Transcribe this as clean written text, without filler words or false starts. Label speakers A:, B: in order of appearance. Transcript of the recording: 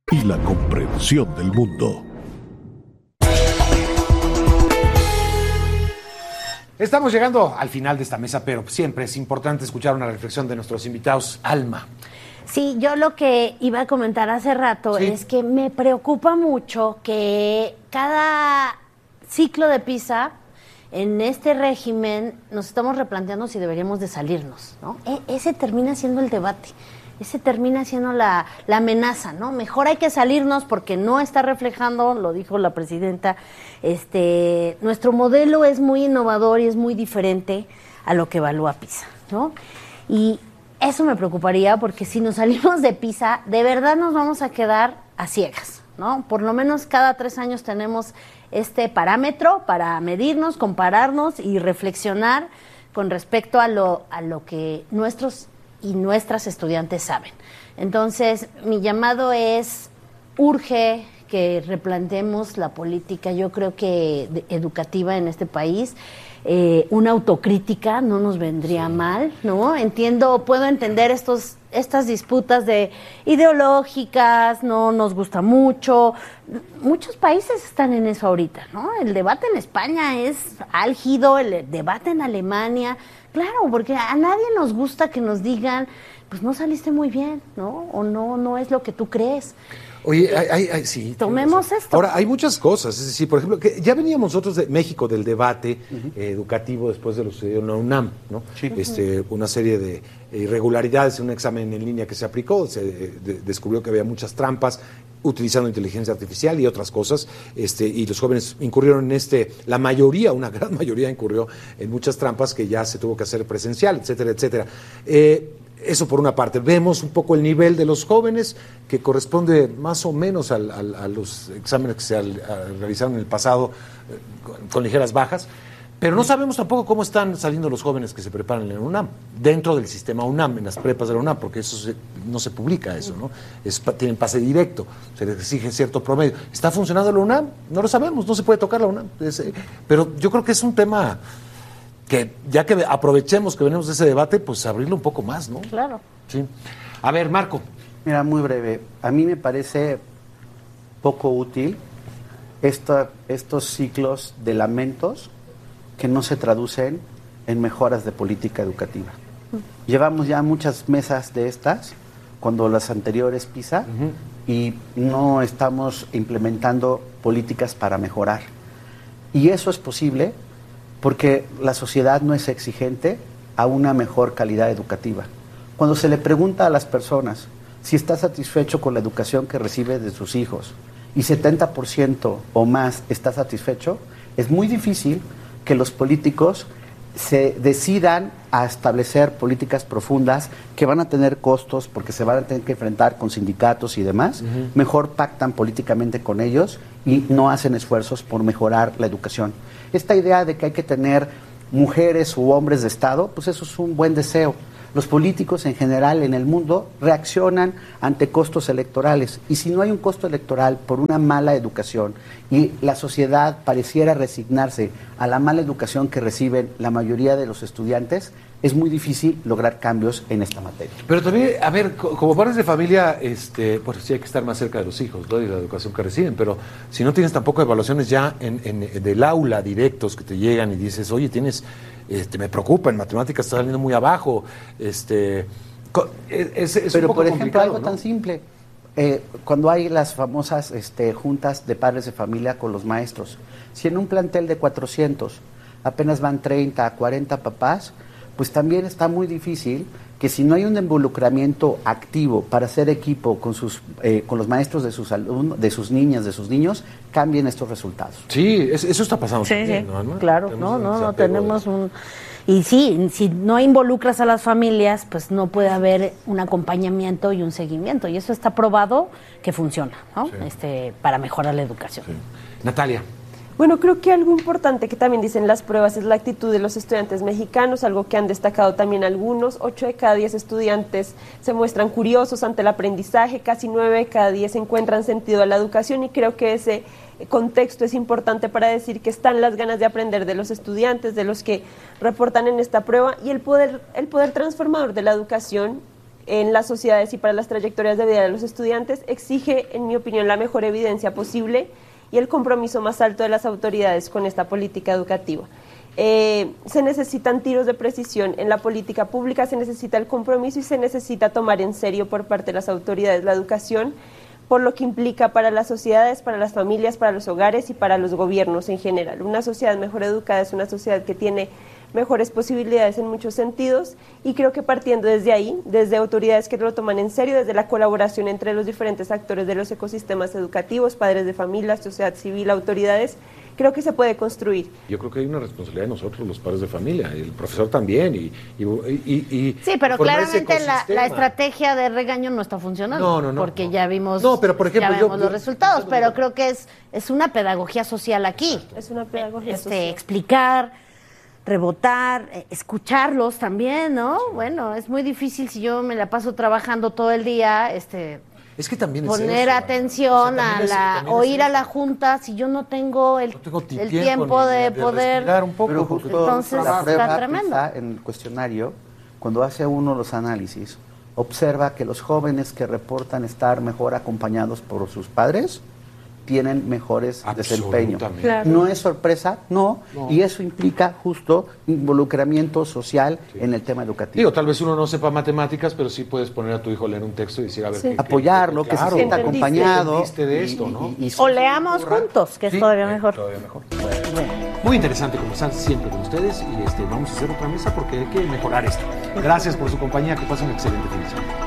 A: y la comprensión del mundo.
B: Estamos llegando al final de esta mesa, pero siempre es importante escuchar una reflexión de nuestros invitados. Alma.
C: Sí, yo lo que iba a comentar hace rato es que me preocupa mucho que cada ciclo de PISA, en este régimen, nos estamos replanteando si deberíamos de salirnos, ¿no? Ese termina siendo el debate. Ese termina siendo la amenaza, ¿no? Mejor hay que salirnos porque no está reflejando, lo dijo la presidenta, nuestro modelo es muy innovador y es muy diferente a lo que evalúa PISA, ¿no? Y eso me preocuparía porque si nos salimos de PISA, de verdad nos vamos a quedar a ciegas, ¿no? Por lo menos cada 3 años tenemos este parámetro para medirnos, compararnos y reflexionar con respecto a lo que nuestros y nuestras estudiantes saben. Entonces, mi llamado es, urge que replanteemos la política, yo creo que educativa en este país. Una autocrítica no nos vendría mal, ¿no? Puedo entender estas disputas ideológicas, no nos gusta mucho. Muchos países están en eso ahorita, ¿no? El debate en España es álgido, el debate en Alemania. Claro, porque a nadie nos gusta que nos digan, pues no saliste muy bien, ¿no? O no es lo que tú crees.
B: Oye, sí.
C: Tomemos esto.
B: Ahora, hay muchas cosas. Es decir, por ejemplo, que ya veníamos nosotros de México del debate educativo después de lo sucedido en la UNAM, ¿no? Sí. Una serie de irregularidades en un examen en línea que se aplicó. Se descubrió que había muchas trampas utilizando inteligencia artificial y otras cosas, y los jóvenes incurrieron la mayoría, una gran mayoría incurrió en muchas trampas que ya se tuvo que hacer presencial, etcétera, etcétera. Eso por una parte. Vemos un poco el nivel de los jóvenes, que corresponde más o menos a los exámenes que se realizaron en el pasado, con ligeras bajas, pero no sabemos tampoco cómo están saliendo los jóvenes que se preparan en la UNAM, dentro del sistema UNAM, en las prepas de la UNAM, porque no se publica eso, ¿no? Tienen pase directo, se les exige cierto promedio. ¿Está funcionando la UNAM? No lo sabemos, no se puede tocar la UNAM. Pero yo creo que es un tema que, ya que aprovechemos que venimos de ese debate, pues abrirlo un poco más, ¿no?
C: Claro.
B: Sí. A ver, Marco.
D: Mira, muy breve. A mí me parece poco útil estos ciclos de lamentos que no se traducen en mejoras de política educativa. Llevamos ya muchas mesas de estas, cuando las anteriores PISA, y no estamos implementando políticas para mejorar. Y eso es posible porque la sociedad no es exigente a una mejor calidad educativa. Cuando se le pregunta a las personas si está satisfecho con la educación que recibe de sus hijos y 70% o más está satisfecho, es muy difícil que los políticos se decidan a establecer políticas profundas que van a tener costos porque se van a tener que enfrentar con sindicatos y demás. Mejor pactan políticamente con ellos y no hacen esfuerzos por mejorar la educación. Esta idea de que hay que tener mujeres u hombres de Estado, pues eso es un buen deseo. Los políticos en general en el mundo reaccionan ante costos electorales, y si no hay un costo electoral por una mala educación y la sociedad pareciera resignarse a la mala educación que reciben la mayoría de los estudiantes, es muy difícil lograr cambios en esta materia.
B: Pero también, a ver, como padres de familia, pues sí hay que estar más cerca de los hijos, ¿no? Y la educación que reciben, pero si no tienes tampoco evaluaciones ya del aula directos que te llegan y dices, oye, me preocupa, en matemáticas está saliendo muy abajo, es
D: pero
B: un poco
D: por ejemplo, algo
B: ¿no?
D: tan simple, cuando hay las famosas juntas de padres de familia con los maestros, si en un plantel de 400 apenas van 30 a 40 papás, pues también está muy difícil que si no hay un involucramiento activo para hacer equipo con los maestros de sus alumnos, de sus niñas, de sus niños, cambien estos resultados.
B: Sí, eso está pasando.
C: Sí,
B: también,
C: sí,
B: ¿no?
C: claro, no tenemos un... Y sí, si no involucras a las familias, pues no puede haber un acompañamiento y un seguimiento, y eso está probado que funciona, ¿no? Sí. Para mejorar la educación.
B: Sí. Natalia.
E: Bueno, creo que algo importante que también dicen las pruebas es la actitud de los estudiantes mexicanos, algo que han destacado también algunos. 8 de cada 10 estudiantes se muestran curiosos ante el aprendizaje, casi 9 de cada 10 encuentran sentido a la educación, y creo que ese contexto es importante para decir que están las ganas de aprender de los estudiantes, de los que reportan en esta prueba, y el poder transformador de la educación en las sociedades y para las trayectorias de vida de los estudiantes, exige, en mi opinión, la mejor evidencia posible y el compromiso más alto de las autoridades con esta política educativa. Se necesitan tiros de precisión en la política pública, se necesita el compromiso y se necesita tomar en serio por parte de las autoridades la educación, por lo que implica para las sociedades, para las familias, para los hogares y para los gobiernos en general. Una sociedad mejor educada es una sociedad que tiene mejores posibilidades en muchos sentidos y creo que partiendo desde ahí, desde autoridades que lo toman en serio, desde la colaboración entre los diferentes actores de los ecosistemas educativos, padres de familia, sociedad civil, autoridades, creo que se puede construir.
B: Yo creo que hay una responsabilidad de nosotros, los padres de familia, y el profesor también.
C: Sí, pero claramente la estrategia de regaño no está funcionando.
B: No,
C: porque ya vimos,
B: pero por ejemplo,
C: ya vemos los resultados, pero creo que es una pedagogía social aquí.
E: Exacto. Es una pedagogía social.
C: Explicar, rebotar, escucharlos también, ¿no? Sí. Bueno, es muy difícil si yo me la paso trabajando todo el día,
B: es que también
C: poner
B: es eso,
C: atención o ir a la junta si yo no tengo el tiempo de poder
D: un poco. Pero justo
C: entonces está tremendo.
D: En el cuestionario, cuando hace uno los análisis, observa que los jóvenes que reportan estar mejor acompañados por sus padres tienen mejores desempeños.
E: Claro.
D: No es sorpresa, no, y eso implica justo involucramiento social en el tema educativo.
B: Digo, tal vez uno no sepa matemáticas, pero sí puedes poner a tu hijo a leer un texto y decir, a ver...
D: apoyarlo, que se sienta acompañado.
B: De esto, ¿no?
C: O leamos juntos, que es todavía mejor.
B: Bueno. Muy interesante conversar siempre con ustedes y vamos a hacer otra mesa porque hay que mejorar esto. Gracias por su compañía, que pasen un excelente fin de semana.